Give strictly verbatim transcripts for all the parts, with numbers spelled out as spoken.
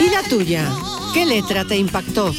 ¿Y la tuya? ¿Qué letra te impactó?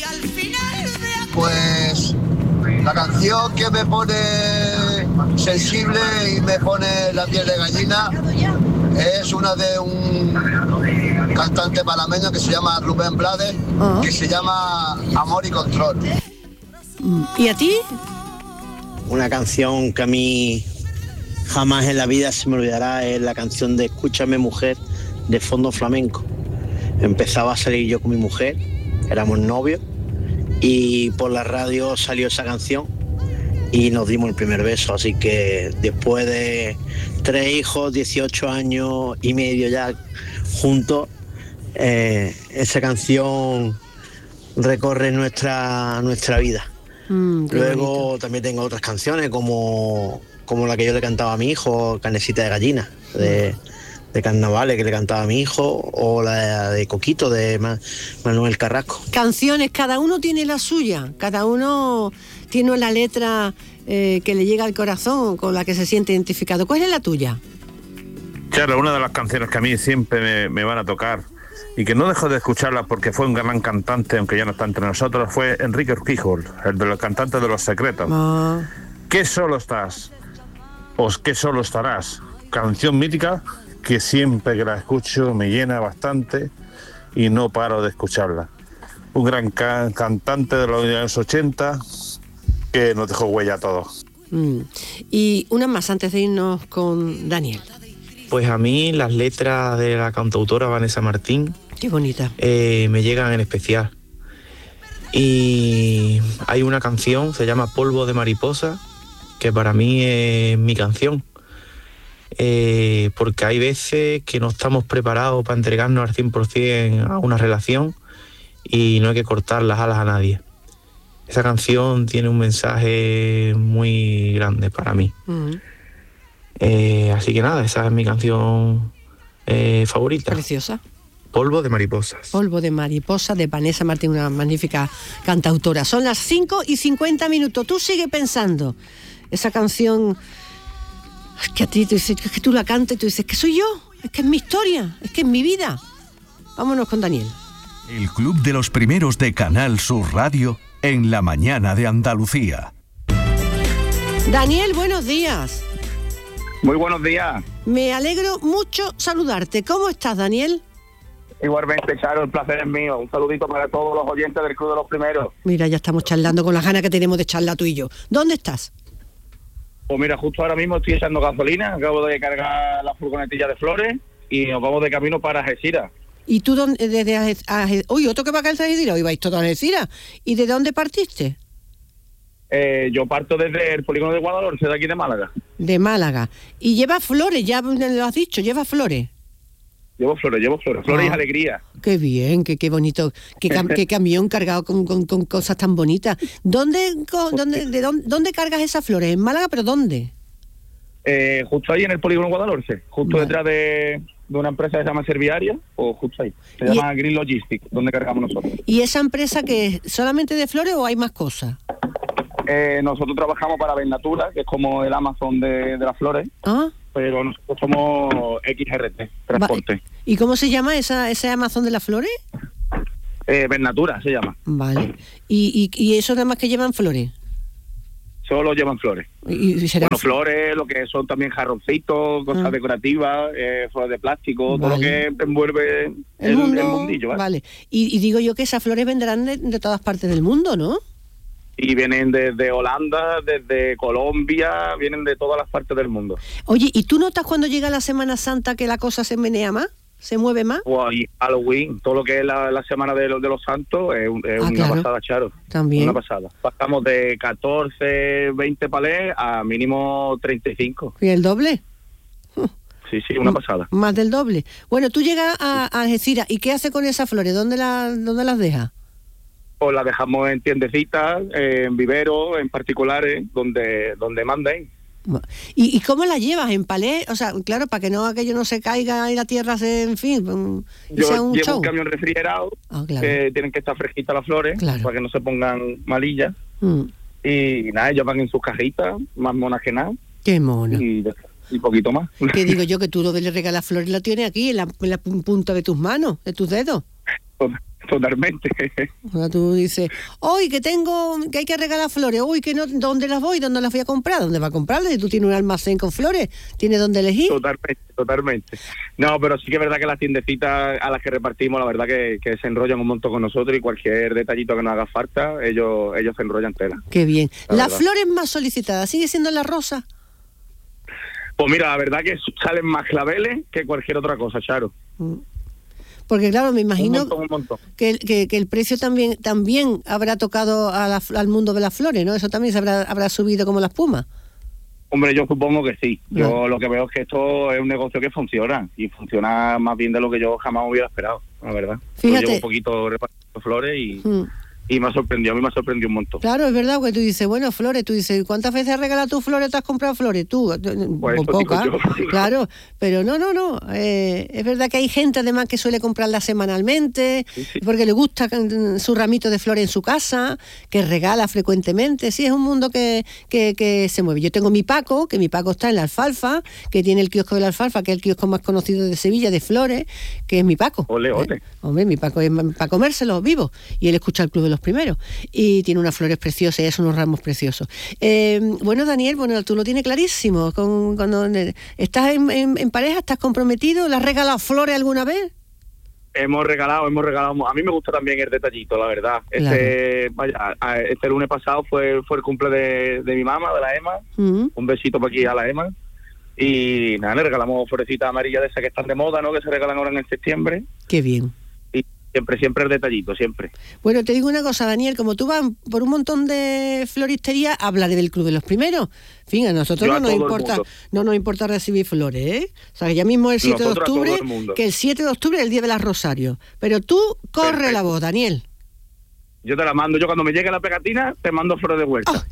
Pues la canción que me pone sensible y me pone la piel de gallina es una de un cantante panameño que se llama Rubén Blades, uh-huh. que se llama Amor y Control. ¿Y a ti? Una canción que a mí jamás en la vida se me olvidará es la canción de Escúchame Mujer, de Fondo Flamenco. Empezaba a salir yo con mi mujer, éramos novios, y por la radio salió esa canción y nos dimos el primer beso, así que después de tres hijos, dieciocho años y medio ya juntos, eh, esa canción recorre nuestra, nuestra vida. Mm, Luego bonito. También tengo otras canciones como, como la que yo le cantaba a mi hijo, Carnecita de Gallina, de, de Carnavales, que le cantaba a mi hijo, o la de Coquito, de Manuel Carrasco. Canciones, cada uno tiene la suya, cada uno tiene la letra eh, que le llega al corazón, con la que se siente identificado. ¿Cuál es la tuya? Claro, una de las canciones que a mí siempre me, me van a tocar y que no dejo de escucharla porque fue un gran cantante, aunque ya no está entre nosotros, fue Enrique Urquijo, el de los cantantes de Los Secretos. Ah. ¿Qué solo estás? ¿O qué solo estarás? Canción mítica que siempre que la escucho me llena bastante y no paro de escucharla. Un gran ca- cantante de los años ochenta que nos dejó huella a todos. Mm. Y una más antes de irnos con Daniel. Pues a mí las letras de la cantautora Vanessa Martín, qué bonita, eh, me llegan en especial. Y hay una canción, se llama Polvo de Mariposa, que para mí es mi canción. Eh, porque hay veces que no estamos preparados para entregarnos al cien por ciento a una relación y no hay que cortar las alas a nadie. Esa canción tiene un mensaje muy grande para mí. Uh-huh. Eh, así que nada, esa es mi canción eh, favorita. Preciosa. Polvo de Mariposas. Polvo de Mariposa, de Vanessa Martín, una magnífica cantautora. Son las cinco y cincuenta minutos. Tú sigue pensando. Esa canción, es que a ti, tú dices, es que tú la cantas y tú dices, que soy yo, es que es mi historia, es que es mi vida. Vámonos con Daniel. El Club de los Primeros de Canal Sur Radio en la mañana de Andalucía. Daniel, buenos días. Muy buenos días. Me alegro mucho saludarte. ¿Cómo estás, Daniel? Igualmente, Charo, el placer es mío. Un saludito para todos los oyentes del Club de los Primeros. Mira, ya estamos charlando con las ganas que tenemos de charlar tú y yo. ¿Dónde estás? Pues mira, justo ahora mismo estoy echando gasolina. Acabo de cargar la furgonetilla de Flores y nos vamos de camino para Algeciras. ¿Y tú dónde, desde Algeciras? Uy, otro que va a Algeciras. Hoy vais todos a Algeciras. ¿Y de dónde partiste? Eh, yo parto desde el polígono de Guadalhorce, de aquí de Málaga. De Málaga. Y lleva flores, ya lo has dicho, lleva flores. Llevo flores, llevo flores, flores ah, y alegría. Qué bien, qué, qué bonito, qué, cam, qué camión cargado con, con, con cosas tan bonitas. ¿Dónde, con, dónde, de dónde, dónde cargas esas flores? ¿En Málaga, pero dónde? Eh, justo ahí en el polígono Guadalhorce, justo vale. detrás de, de una empresa que se llama Serviaria, o justo ahí. Se llama Green Logistics, donde cargamos nosotros. ¿Y esa empresa que es solamente de flores o hay más cosas? Eh, nosotros trabajamos para Vennatura, que es como el Amazon de, de las flores, ¿ah? Pero nosotros somos X R T, transporte. Va, ¿y cómo se llama esa ese Amazon de las flores? Eh, Vennatura se llama. Vale. ¿Y, y, y eso nada más que llevan flores? Solo llevan flores. ¿Y, y será bueno, flores, lo que son también jarroncitos, cosas ah. decorativas, eh, flores de plástico, vale. todo lo que envuelve el, el, mundo, el mundillo. ¿vale? Vale. Y, y digo yo que esas flores vendrán de, de todas partes del mundo, ¿no? Y vienen desde Holanda, desde Colombia, vienen de todas las partes del mundo. Oye, ¿y tú notas cuando llega la Semana Santa que la cosa se menea más? ¿Se mueve más? Wow, y Halloween, todo lo que es la, la Semana de los, de los Santos, es, es ah, una claro. pasada, Charo. También. Una pasada. Pasamos de catorce, veinte palés a mínimo treinta y cinco. ¿Y el doble? Sí, sí, una pasada. Más del doble. Bueno, tú llegas a, a Algeciras, ¿y qué haces con esas flores? ¿Dónde, la, dónde las dejas? Pues las dejamos en tiendecitas, en viveros, en particulares, donde donde manden. ¿Y, ¿Y cómo la llevas? ¿En palé? O sea, claro, para que no aquello no se caiga y la tierra se, en fin, yo sea un llevo show. Un camión refrigerado, ah, claro. que tienen que estar fresquitas las flores, claro. para que no se pongan malillas. Mm. Y nada, ellos van en sus cajitas, más monas que nada. Qué mona. Y, y poquito más. Que digo yo que tú lo de le regalas flores lo tienes aquí, en la, en la punta de tus manos, de tus dedos. Totalmente. Ahora tú dices, hoy que tengo, que hay que regalar flores, uy, que no, ¿dónde las voy? ¿Dónde las voy a comprar? ¿Dónde va a comprarlas? Si tú tienes un almacén con flores, ¿tienes dónde elegir? Totalmente, totalmente. No, pero sí que es verdad que las tiendecitas a las que repartimos, la verdad que, que se enrollan un montón con nosotros y cualquier detallito que nos haga falta, ellos ellos se enrollan tela. Qué bien. La ¿Las verdad. flores más solicitadas sigue siendo la rosa? Pues mira, la verdad que salen más claveles que cualquier otra cosa, Charo. Mm. Porque claro, me imagino Un montón, un montón. que, el- que, que el precio también también habrá tocado a la- al mundo de las flores, ¿no? Eso también se habrá, habrá subido como la espuma. Hombre, yo supongo que sí. Yo Claro. lo que veo es que esto es un negocio que funciona y funciona más bien de lo que yo jamás hubiera esperado, la verdad. Fíjate. Yo llevo un poquito repartiendo flores y, Mm. y me ha sorprendido, a mí me ha sorprendido un montón. Claro, es verdad, porque tú dices, bueno, flores, tú dices, ¿cuántas veces has regalado tus flores, te has comprado flores? Tú, Pues pues eso pocas, digo yo. claro, pero no, no, no, eh, es verdad que hay gente además que suele comprarlas semanalmente, Sí, sí. porque le gusta mm, su ramito de flores en su casa, que regala frecuentemente, sí, es un mundo que, que, que se mueve. Yo tengo mi Paco, que mi Paco está en la Alfalfa, que tiene el kiosco de la Alfalfa, que es el kiosco más conocido de Sevilla, de flores, que es mi Paco. Ole, ¿eh? ole. Hombre, mi Paco es para comérselos vivos, y él escucha el Club de los Primeros. Y tiene unas flores preciosas y es unos ramos preciosos. Eh, bueno, Daniel, bueno, tú lo tienes clarísimo. Con, cuando eh, estás en, en- en pareja, estás comprometido, ¿le has regalado flores alguna vez? Hemos regalado, hemos regalado. A mí me gusta también el detallito, la verdad. Este, vaya, a- este lunes pasado fue fue el cumple de, de mi mamá, de la Emma. Mm, Un besito para aquí a la Emma. Y nada, le regalamos florecitas amarillas de esas que están de moda, ¿no? Que se regalan ahora en el septiembre. qué bien. Y siempre, siempre el detallito, siempre. Bueno, te digo una cosa, Daniel, como tú vas por un montón de floristerías, hablaré del Club de los Primeros. En fin, a nosotros Yo no a nos todo el importa, mundo. no nos importa recibir flores, ¿eh? O sea, que ya mismo el siete Nosotros a de todo octubre, el mundo. que el siete de octubre es el Día de las Rosarios. Pero tú corre Perfecto. la voz, Daniel. Yo te la mando. Yo cuando me llegue la pegatina, te mando flores de vuelta. Ah,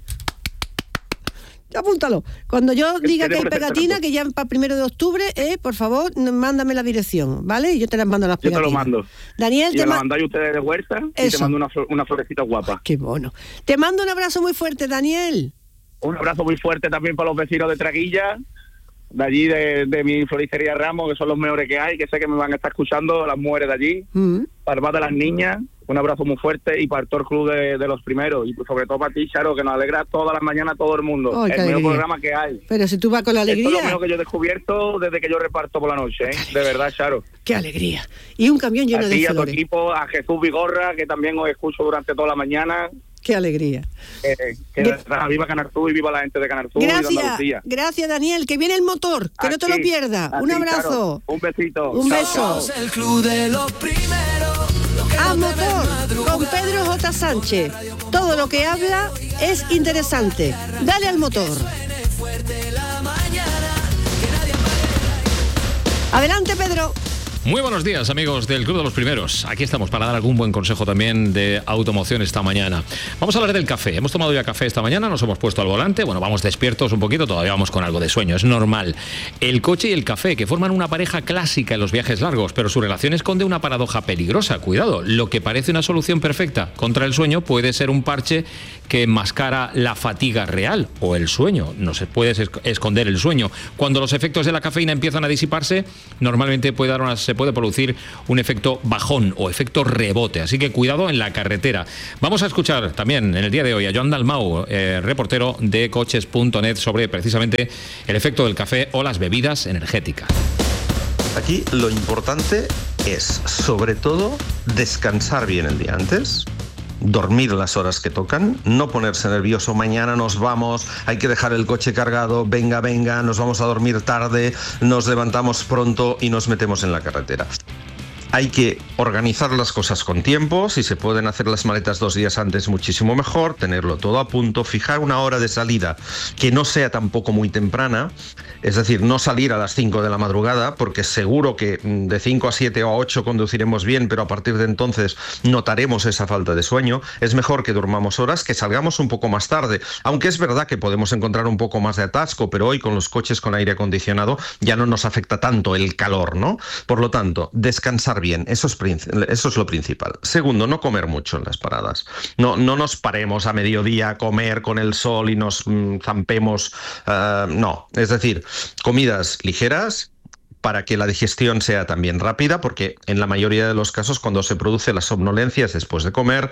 Apúntalo. Cuando yo ¿Qué- diga qué que hay te parece pegatina, tanto? que ya para primero de octubre, eh, por favor, n- mándame la dirección, ¿vale? Y yo te las mando las Yo te pegatinas. lo mando. Daniel, Y te me la ma- mandáis ustedes de vuelta y Eso. te mando una, flor- una florecita guapa. Qué mono. Te mando un abrazo muy fuerte, Daniel. Un abrazo muy fuerte también para los vecinos de Traguilla, de allí de, de mi floristería Ramos, que son los mejores que hay, que sé que me van a estar escuchando, las mujeres de allí, Mm. para el bar de las niñas, un abrazo muy fuerte, y para el todo el club de, de los primeros, y sobre todo para ti, Charo, que nos alegra todas las mañanas a todo el mundo. Ay, qué el mejor alegría. programa que hay. Pero si tú vas con la Esto es lo alegría, mejor que yo he descubierto desde que yo reparto por la noche, ¿eh? De verdad, Charo. qué alegría. Y un camión lleno A de ti, a tu flores. equipo, a Jesús Vigorra, que también os escucho durante toda la mañana. Qué alegría. Eh, que de verdad, viva Canartú y viva la gente de Canartú y de Gracias, Andalucía. gracias, Daniel. Que viene el motor, que no te lo Aquí, pierdas. a Un ti, abrazo. Charo. Un besito. Un Chao, beso. chao. El club de los primeros. A motor con Pedro J. Sánchez. Todo lo que habla es interesante. Dale al motor. Adelante, Pedro. Muy buenos días, amigos del Club de los Primeros. Aquí estamos para dar algún buen consejo también de automoción esta mañana. Vamos a hablar del café. Hemos tomado ya café esta mañana, nos hemos puesto al volante. Bueno, vamos despiertos un poquito, todavía vamos con algo de sueño, es normal. El coche y el café, que forman una pareja clásica en los viajes largos, pero su relación esconde una paradoja peligrosa. Cuidado, lo que parece una solución perfecta contra el sueño puede ser un parche que enmascara la fatiga real o el sueño. No se puede esc- esconder el sueño. Cuando los efectos de la cafeína empiezan a disiparse, normalmente puede dar una, se puede producir un efecto bajón o efecto rebote. Así que cuidado en la carretera. Vamos a escuchar también en el día de hoy a Joan Dalmau, eh, reportero de coches punto net, sobre precisamente el efecto del café o las bebidas energéticas. Aquí lo importante es, sobre todo, descansar bien el día antes, dormir las horas que tocan, no ponerse nervioso, mañana nos vamos, hay que dejar el coche cargado, venga, venga, nos vamos a dormir tarde, nos levantamos pronto y nos metemos en la carretera. Hay que organizar las cosas con tiempo, si se pueden hacer las maletas dos días antes muchísimo mejor, tenerlo todo a punto, fijar una hora de salida que no sea tampoco muy temprana, es decir, no salir a las cinco de la madrugada, porque seguro que de cinco a siete o a ocho conduciremos bien, pero a partir de entonces notaremos esa falta de sueño. Es mejor que durmamos horas, que salgamos un poco más tarde, aunque es verdad que podemos encontrar un poco más de atasco, pero hoy con los coches con aire acondicionado ya no nos afecta tanto el calor, ¿no? Por lo tanto, descansar bien, eso es, eso es lo principal. Segundo, no comer mucho en las paradas. No, no nos paremos a mediodía a comer con el sol y nos mm, zampemos. Uh, no, es decir, comidas ligeras, para que la digestión sea también rápida, porque en la mayoría de los casos cuando se produce la somnolencia es después de comer,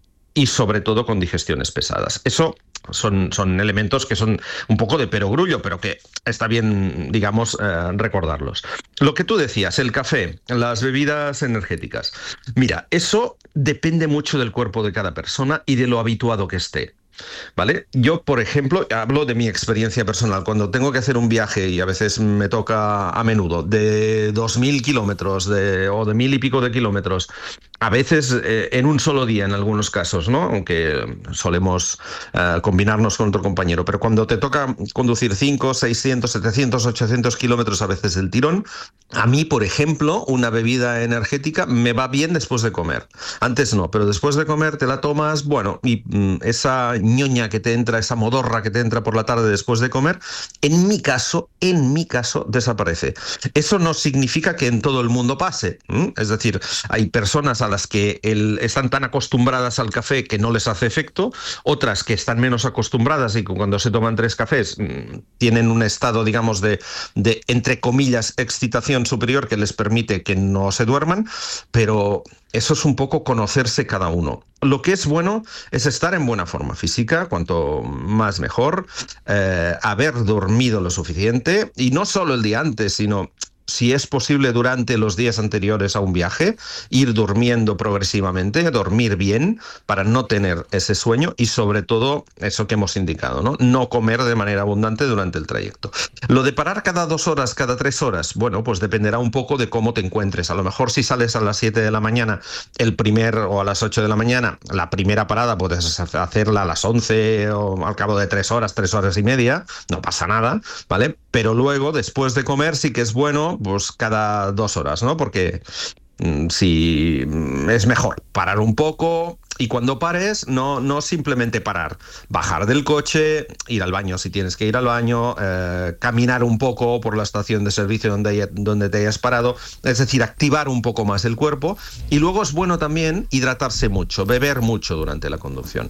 y sobre todo con digestiones pesadas. Eso son, son elementos que son un poco de perogrullo, pero que está bien, digamos, eh, recordarlos. Lo que tú decías, el café, las bebidas energéticas. Mira, eso depende mucho del cuerpo de cada persona y de lo habituado que esté. ¿Vale? Yo, por ejemplo, hablo de mi experiencia personal. Cuando tengo que hacer un viaje, y a veces me toca a menudo, de dos mil kilómetros de, o de mil y pico de kilómetros, a veces eh, en un solo día en algunos casos, ¿no? Aunque solemos eh, combinarnos con otro compañero, pero cuando te toca conducir cinco, seiscientos, setecientos, ochocientos kilómetros a veces del tirón, a mí, por ejemplo, una bebida energética me va bien después de comer. Antes no, pero después de comer te la tomas, bueno, y mm, esa ñoña que te entra, esa modorra que te entra por la tarde después de comer, en mi caso, en mi caso, desaparece. Eso no significa que en todo el mundo pase, ¿m? Es decir, hay personas a las que el, están tan acostumbradas al café que no les hace efecto, otras que están menos acostumbradas y cuando se toman tres cafés mmm, tienen un estado, digamos, de, de, entre comillas, excitación superior que les permite que no se duerman, pero eso es un poco conocerse cada uno. Lo que es bueno es estar en buena forma física, cuanto más mejor, eh, haber dormido lo suficiente, y no solo el día antes, sino, si es posible, durante los días anteriores a un viaje, ir durmiendo progresivamente, dormir bien para no tener ese sueño y sobre todo eso que hemos indicado, ¿no? No comer de manera abundante durante el trayecto. Lo de parar cada dos horas, cada tres horas, bueno, pues dependerá un poco de cómo te encuentres. A lo mejor si sales a las siete de la mañana, el primer, o a las ocho de la mañana, la primera parada puedes hacerla a las once o al cabo de tres horas, tres horas y media, no pasa nada, ¿vale? Pero luego, después de comer, sí que es bueno pues cada dos horas, ¿no? Porque mmm, si es mejor parar un poco, y cuando pares, no, no simplemente parar, bajar del coche, ir al baño si tienes que ir al baño, eh, caminar un poco por la estación de servicio donde, hay, donde te hayas parado, es decir, activar un poco más el cuerpo, y luego es bueno también hidratarse mucho, beber mucho durante la conducción.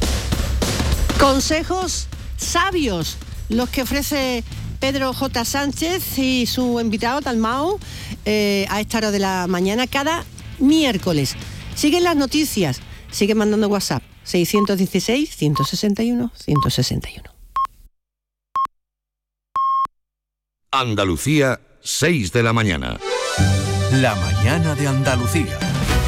Consejos sabios, los que ofrece Pedro J. Sánchez y su invitado Dalmau eh, a esta hora de la mañana cada miércoles. Siguen las noticias, sigue mandando WhatsApp seiscientos dieciséis, ciento sesenta y uno, ciento sesenta y uno. Andalucía, seis de la mañana. La mañana de Andalucía.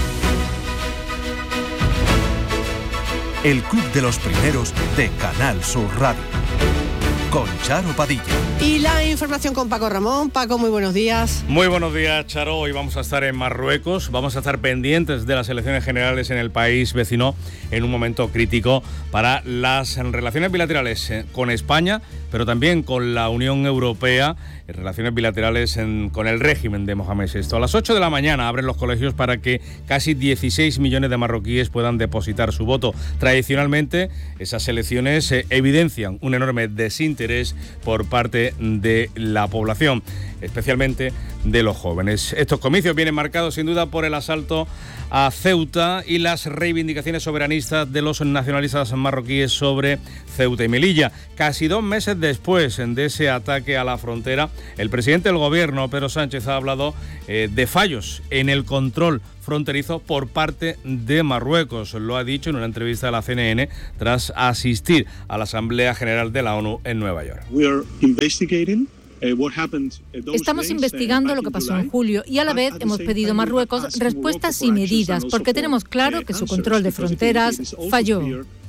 El Club de los Primeros de Canal Sur Radio. Con Charo Padilla. Y la información con Paco Ramón. Paco, muy buenos días. Muy buenos días, Charo. Hoy vamos a estar en Marruecos. Vamos a estar pendientes de las elecciones generales en el país vecino en un momento crítico para las relaciones bilaterales con España, pero también con la Unión Europea, relaciones bilaterales en, con el régimen de Mohamed sexto. A las ocho de la mañana abren los colegios para que casi dieciséis millones de marroquíes puedan depositar su voto. Tradicionalmente, esas elecciones eh, evidencian un enorme desinterés por parte de la población, especialmente de los jóvenes. Estos comicios vienen marcados sin duda por el asalto a Ceuta y las reivindicaciones soberanistas de los nacionalistas marroquíes sobre Ceuta y Melilla. Casi dos meses después de ese ataque a la frontera, el presidente del gobierno, Pedro Sánchez, ha hablado eh, de fallos en el control fronterizo por parte de Marruecos. Lo ha dicho en una entrevista a la C N N tras asistir a la Asamblea General de la ONU en Nueva York. Estamos investigando lo que pasó en julio y a la vez hemos pedido a Marruecos respuestas y medidas porque tenemos claro que su control de fronteras falló.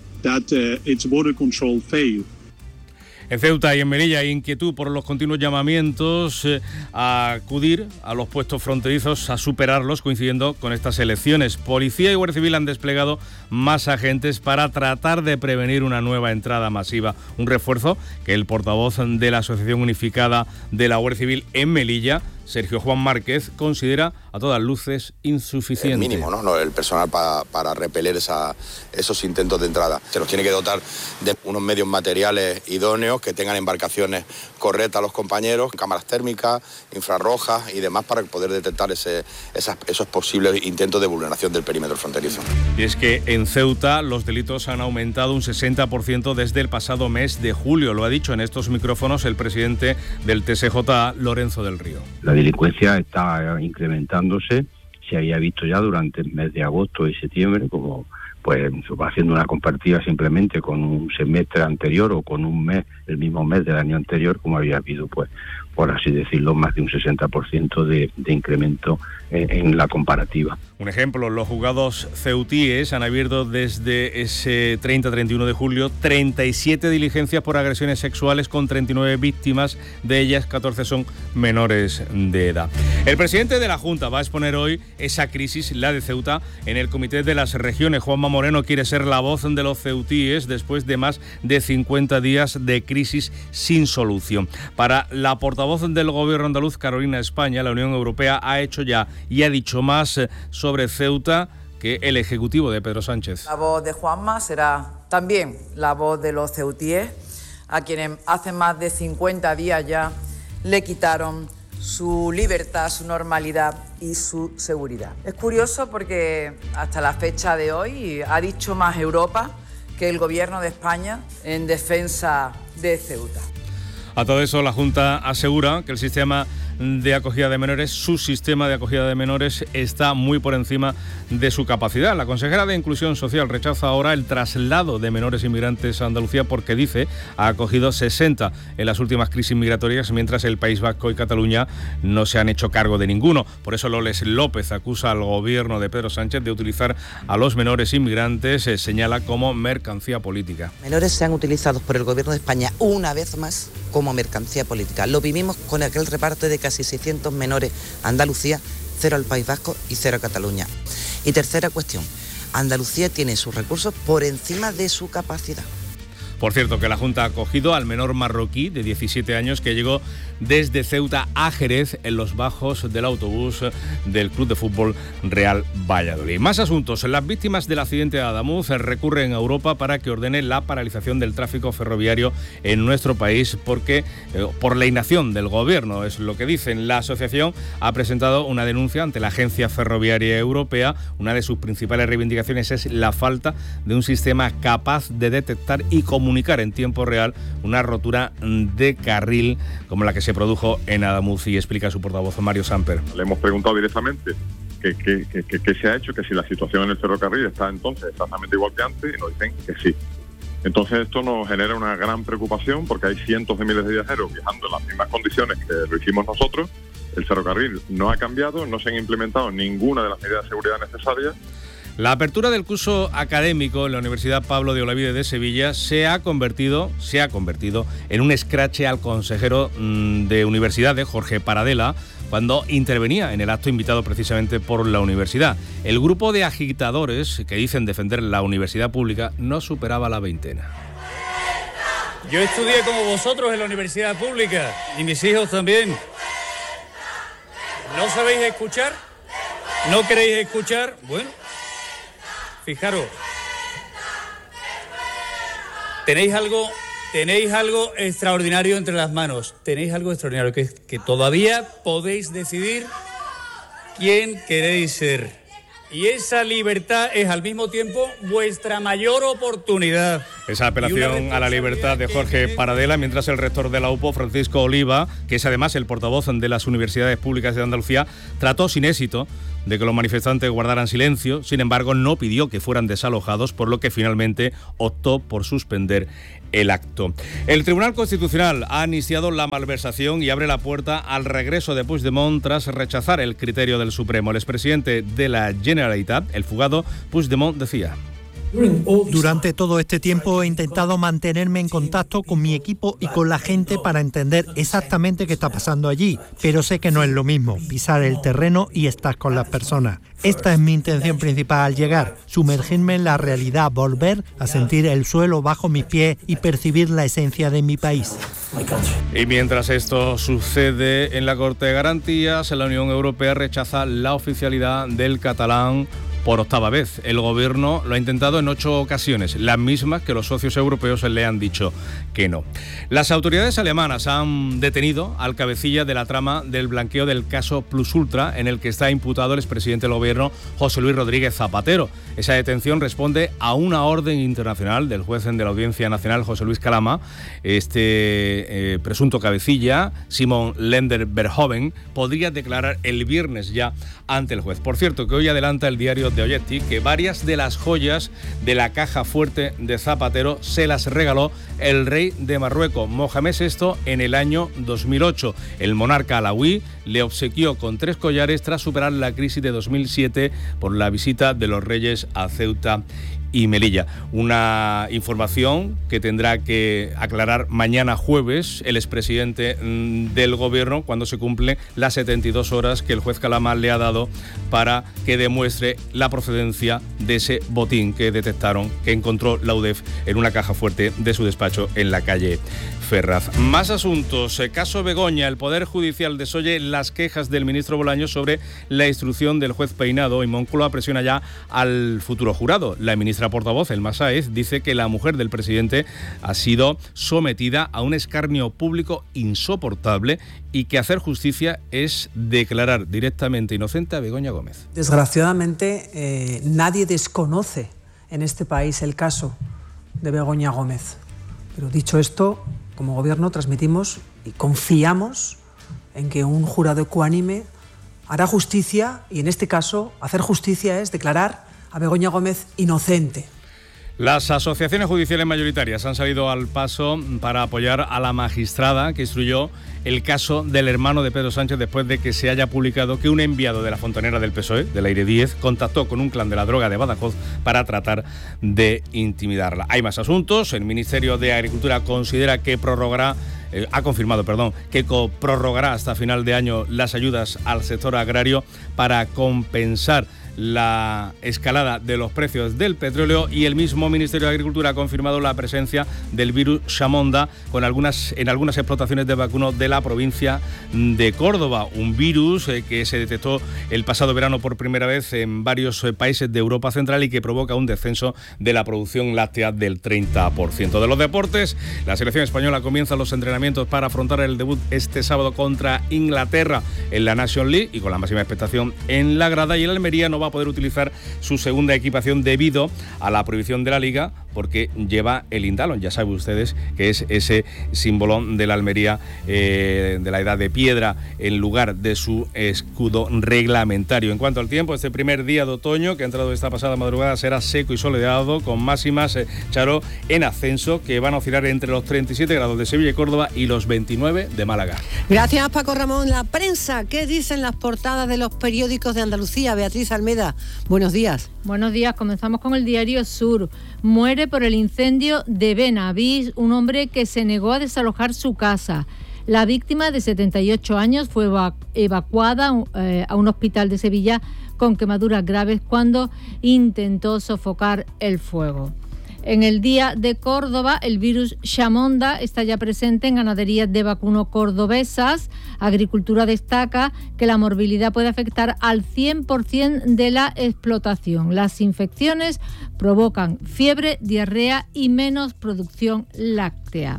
En Ceuta y en Melilla hay inquietud por los continuos llamamientos eh, a acudir a los puestos fronterizos, a superarlos, coincidiendo con estas elecciones. Policía y Guardia Civil han desplegado más agentes para tratar de prevenir una nueva entrada masiva. Un refuerzo que el portavoz de la Asociación Unificada de la Guardia Civil en Melilla, Sergio Juan Márquez, considera a todas luces insuficiente. El mínimo, ¿no? no el personal para, para repeler esa, esos intentos de entrada. Se nos tiene que dotar de unos medios materiales idóneos, que tengan embarcaciones correctas a los compañeros, cámaras térmicas, infrarrojas y demás para poder detectar ese, esas, esos posibles intentos de vulneración del perímetro fronterizo. Y es que en Ceuta los delitos han aumentado un sesenta por ciento desde el pasado mes de julio. Lo ha dicho en estos micrófonos el presidente del T S J A, Lorenzo del Río. La delincuencia está incrementándose. Se había visto ya durante el mes de agosto y septiembre, como pues haciendo una comparativa simplemente con un semestre anterior o con un mes, el mismo mes del año anterior, como había habido, pues, por así decirlo, más de un sesenta por ciento de, de incremento en, en la comparativa. Un ejemplo, los juzgados ceutíes han abierto desde ese treinta a treinta y uno de julio treinta y siete diligencias por agresiones sexuales con treinta y nueve víctimas, de ellas catorce son menores de edad. El presidente de la Junta va a exponer hoy esa crisis, la de Ceuta, en el Comité de las Regiones. Juanma Moreno quiere ser la voz de los ceutíes después de más de cincuenta días de crisis sin solución. Para la portavoz del gobierno andaluz, Carolina España, la Unión Europea ha hecho ya y ha dicho más sobre Ceuta que el ejecutivo de Pedro Sánchez. La voz de Juanma será también la voz de los ceutíes, a quienes hace más de cincuenta días ya le quitaron su libertad, su normalidad y su seguridad. Es curioso porque hasta la fecha de hoy ha dicho más Europa que el gobierno de España en defensa de Ceuta. A todo eso, la Junta asegura que el sistema de acogida de menores, su sistema de acogida de menores, está muy por encima de su capacidad. La consejera de Inclusión Social rechaza ahora el traslado de menores inmigrantes a Andalucía porque, dice, ha acogido sesenta en las últimas crisis migratorias, mientras el País Vasco y Cataluña no se han hecho cargo de ninguno. Por eso Loles López acusa al gobierno de Pedro Sánchez de utilizar a los menores inmigrantes, se señala como mercancía política. Menores sean utilizados por el gobierno de España una vez más como mercancía política. Lo vivimos con aquel reparto de casi seiscientos menores a Andalucía, cero al País Vasco y cero a Cataluña. Y tercera cuestión, Andalucía tiene sus recursos por encima de su capacidad. Por cierto, que la Junta ha acogido al menor marroquí de diecisiete años que llegó desde Ceuta a Jerez en los bajos del autobús del Club de Fútbol Real Valladolid. Más asuntos. Las víctimas del accidente de Adamuz recurren a Europa para que ordene la paralización del tráfico ferroviario en nuestro país porque eh, por la inacción del gobierno, es lo que dicen. La asociación ha presentado una denuncia ante la Agencia Ferroviaria Europea. Una de sus principales reivindicaciones es la falta de un sistema capaz de detectar y comunicar comunicar en tiempo real una rotura de carril como la que se produjo en Adamuz, y explica su portavoz Mario Samper. Le hemos preguntado directamente qué que, que, que, que se ha hecho, que si la situación en el ferrocarril está entonces exactamente igual que antes, y nos dicen que sí. Entonces esto nos genera una gran preocupación porque hay cientos de miles de viajeros viajando en las mismas condiciones que lo hicimos nosotros. El ferrocarril no ha cambiado, no se han implementado ninguna de las medidas de seguridad necesarias. La apertura del curso académico en la Universidad Pablo de Olavide de Sevilla se ha convertido, se ha convertido en un escrache al consejero de Universidades, Jorge Paradela, cuando intervenía en el acto invitado precisamente por la universidad. El grupo de agitadores que dicen defender la universidad pública no superaba la veintena. Yo estudié como vosotros en la universidad pública y mis hijos también. ¿No sabéis escuchar? ¿No queréis escuchar? Bueno, fijaros, tenéis algo, tenéis algo extraordinario entre las manos. Tenéis algo extraordinario, que, que todavía podéis decidir quién queréis ser. Y esa libertad es al mismo tiempo vuestra mayor oportunidad. Esa apelación a la libertad de Jorge Paradela, mientras el rector de la U P O, Francisco Oliva, que es además el portavoz de las universidades públicas de Andalucía, trató sin éxito de que los manifestantes guardaran silencio. Sin embargo, no pidió que fueran desalojados, por lo que finalmente optó por suspender el acto. El Tribunal Constitucional ha iniciado la malversación y abre la puerta al regreso de Puigdemont tras rechazar el criterio del Supremo. El expresidente de la Generalitat, el fugado Puigdemont, decía: durante todo este tiempo he intentado mantenerme en contacto con mi equipo y con la gente para entender exactamente qué está pasando allí, pero sé que no es lo mismo pisar el terreno y estar con las personas. Esta es mi intención principal al llegar, sumergirme en la realidad, volver a sentir el suelo bajo mis pies y percibir la esencia de mi país. Y mientras esto sucede en la Corte de Garantías, la Unión Europea rechaza la oficialidad del catalán por octava vez. El gobierno lo ha intentado en ocho ocasiones, las mismas que los socios europeos le han dicho que no. Las autoridades alemanas han detenido al cabecilla de la trama del blanqueo del caso Plus Ultra, en el que está imputado el expresidente del gobierno, José Luis Rodríguez Zapatero. Esa detención responde a una orden internacional del juez de la Audiencia Nacional, José Luis Calama. Este eh, presunto cabecilla, Simon Lender Verhoeven, podría declarar el viernes ya ante el juez. Por cierto, que hoy adelanta el diario de Oyetti que varias de las joyas de la caja fuerte de Zapatero se las regaló el rey de Marruecos, Mohamed sexto, en el año dos mil ocho. El monarca alauí le obsequió con tres collares tras superar la crisis de dos mil siete por la visita de los reyes a Ceuta y Melilla. Una información que tendrá que aclarar mañana jueves el expresidente del gobierno cuando se cumplen las setenta y dos horas que el juez Calama le ha dado para que demuestre la procedencia de ese botín que detectaron, que encontró la U D E F en una caja fuerte de su despacho en la calle Ferraz. Más asuntos. El caso Begoña. El Poder Judicial desoye las quejas del ministro Bolaños sobre la instrucción del juez Peinado y Moncloa presiona ya al futuro jurado. La ministra portavoz, Elma Sáez, dice que la mujer del presidente ha sido sometida a un escarnio público insoportable y que hacer justicia es declarar directamente inocente a Begoña Gómez. Desgraciadamente, eh, nadie desconoce en este país el caso de Begoña Gómez. Pero dicho esto, como gobierno transmitimos y confiamos en que un jurado ecuánime hará justicia y en este caso hacer justicia es declarar a Begoña Gómez inocente. Las asociaciones judiciales mayoritarias han salido al paso para apoyar a la magistrada que instruyó el caso del hermano de Pedro Sánchez después de que se haya publicado que un enviado de la fontanera del P S O E, del Aire diez, contactó con un clan de la droga de Badajoz para tratar de intimidarla. Hay más asuntos. El Ministerio de Agricultura considera que prorrogará Eh, ha confirmado, perdón, que prorrogará hasta final de año las ayudas al sector agrario para compensar la escalada de los precios del petróleo, y el mismo Ministerio de Agricultura ha confirmado la presencia del virus Shamonda con algunas, en algunas explotaciones de vacuno de la provincia de Córdoba, un virus eh, que se detectó el pasado verano por primera vez en varios eh, países de Europa Central y que provoca un descenso de la producción láctea del treinta por ciento. De los deportes, la selección española comienza los entrenamientos para afrontar el debut este sábado contra Inglaterra en la Nations League y con la máxima expectación en la grada, y el Almería no va a poder utilizar su segunda equipación debido a la prohibición de la Liga porque lleva el Indalon, ya saben ustedes que es ese símbolo de la Almería eh, de la Edad de Piedra en lugar de su escudo reglamentario. En cuanto al tiempo, este primer día de otoño que ha entrado esta pasada madrugada será seco y soleado con máximas, eh, Charo, en ascenso que van a oscilar entre los treinta y siete grados de Sevilla y Córdoba y los veintinueve de Málaga. Gracias, Paco Ramón. La prensa, ¿qué dicen las portadas de los periódicos de Andalucía? Beatriz Almeda, buenos días. Buenos días, comenzamos con el Diario Sur. Muere por el incendio de Benavís un hombre que se negó a desalojar su casa. La víctima, de setenta y ocho años, fue evac- evacuada eh, a un hospital de Sevilla con quemaduras graves cuando intentó sofocar el fuego. En el Día de Córdoba, el virus Shamonda está ya presente en ganaderías de vacuno cordobesas. Agricultura destaca que la morbilidad puede afectar al cien por ciento de la explotación. Las infecciones provocan fiebre, diarrea y menos producción láctea.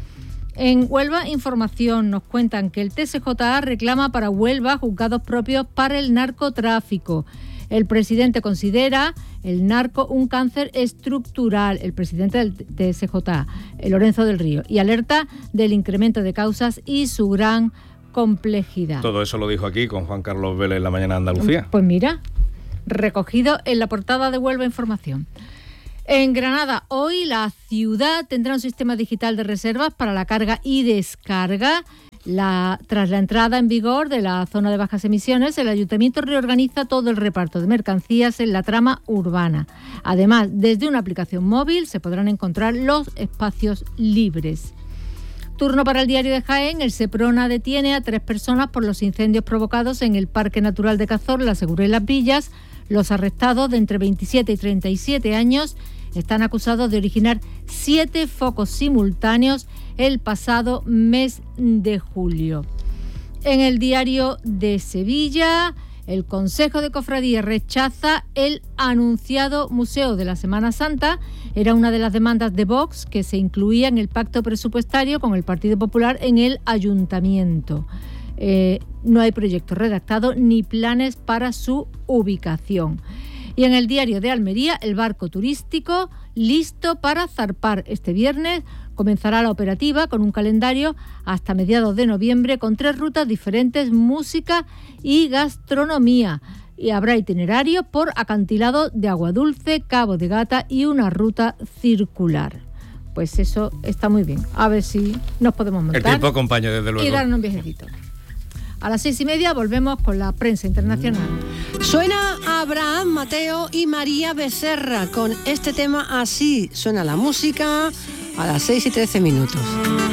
En Huelva Información nos cuentan que el T S J A reclama para Huelva juzgados propios para el narcotráfico. El presidente considera el narco un cáncer estructural, el presidente del T S J A, Lorenzo del Río, y alerta del incremento de causas y su gran complejidad. Todo eso lo dijo aquí con Juan Carlos Vélez en la mañana de Andalucía. Pues mira, recogido en la portada de Huelva Información. En Granada, hoy la ciudad tendrá un sistema digital de reservas para la carga y descarga. La, tras la entrada en vigor de la zona de bajas emisiones, el Ayuntamiento reorganiza todo el reparto de mercancías en la trama urbana. Además, desde una aplicación móvil se podrán encontrar los espacios libres. Turno para el Diario de Jaén. El Seprona detiene a tres personas por los incendios provocados en el Parque Natural de Cazorla, La Segura y Las Villas. Los arrestados, de entre veintisiete y treinta y siete años, están acusados de originar siete focos simultáneos el pasado mes de julio. En el Diario de Sevilla, El Consejo de Cofradías rechaza el anunciado Museo de la Semana Santa. Era una de las demandas de Vox que se incluía en el pacto presupuestario con el Partido Popular en el Ayuntamiento. Eh, no hay proyecto redactado ni planes para su ubicación. Y en el diario de Almería, el barco turístico listo para zarpar este viernes. Comenzará la operativa con un calendario hasta mediados de noviembre con tres rutas diferentes, música y gastronomía. Y habrá itinerario por acantilado de Agua Dulce, Cabo de Gata y una ruta circular. Pues eso está muy bien. A ver si nos podemos montar. El tiempo acompaña, desde luego. Y darnos un viajecito. A las seis y media volvemos con la prensa internacional. Suena Abraham Mateo y María Becerra con este tema así. Suena la música a las seis y trece minutos.